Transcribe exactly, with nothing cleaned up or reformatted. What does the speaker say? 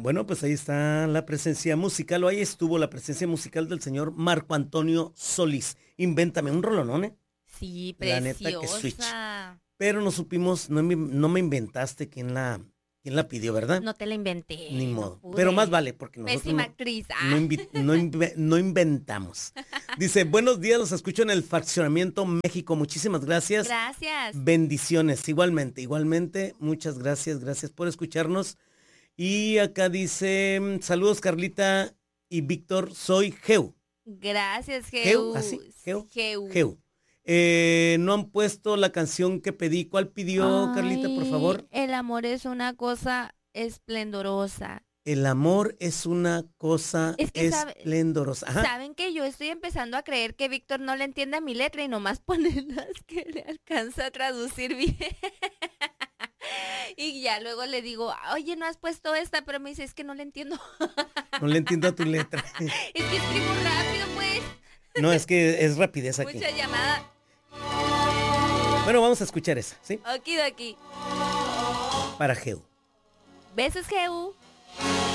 Bueno, pues ahí está la presencia musical, o ahí estuvo la presencia musical del señor Marco Antonio Solís. Invéntame un rolonón, ¿eh? Sí, La neta que switch. preciosa. Pero no supimos, no me, no me inventaste quién la, quién la pidió, ¿verdad? No te la inventé. Ni no modo. pude. Pero más vale, porque nosotros Pésima no, actriz. no, Ah. invi- no inve- no inventamos. Dice, buenos días, los escucho en el Fraccionamiento México. Muchísimas gracias. Gracias. Bendiciones, igualmente, igualmente. Muchas gracias, gracias por escucharnos. Y acá dice, saludos Carlita y Víctor, soy Geu. Gracias, Geu, Geu. así, Geu, Geu. Geu. Eh, no han puesto la canción que pedí. ¿Cuál pidió, Carlita, por Ay, favor? el amor es una cosa esplendorosa. El amor es una cosa Es que sabe- esplendorosa. Ajá. Saben que yo estoy empezando a creer que Víctor no le entiende a mi letra y nomás pone las que le alcanza a traducir bien. Y ya luego le digo, oye, no has puesto esta, pero me dice, es que no le entiendo. No le entiendo a tu letra. Es que escribo rápido, pues. No, es que es rapidez aquí. Mucha llamada. Bueno, vamos a escuchar esa, ¿sí? Okidoki. Para Geu. Besos, Geu.